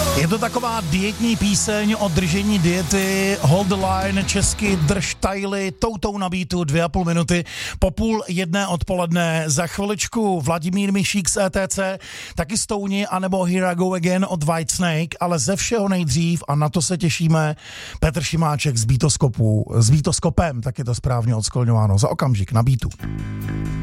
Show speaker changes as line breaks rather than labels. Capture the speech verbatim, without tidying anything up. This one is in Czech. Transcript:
Je to taková dietní píseň o držení diety, hold the line, česky drž tajly, toutou na beatu, dvě a půl minuty, po půl jedné odpoledne, za chviličku Vladimír Mišík z E T C, taky Stouni, anebo Here I Go Again od Whitesnake, ale ze všeho nejdřív, a na to se těšíme, Petr Šimáček z Beatoskopu, s Beatoskopem, tak je to správně odskloňováno, za okamžik na beatu.